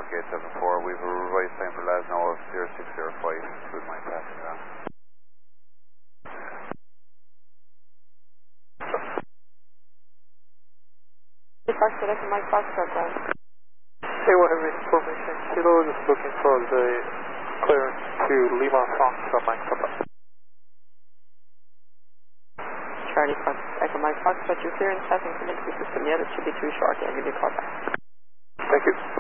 Gate 74. We have a revised time for last now of 0605. Good mind passing it on. Park Select Mike Foxtrot Ground. Hey, whatever information. Kilo is looking for the clearance to Lima Fox Mike Papa. Charlie Fox, Echo Mike Foxtrot, your clearance hasn't come into the system yet. It should be too short. I'll give you a call back. Thank you.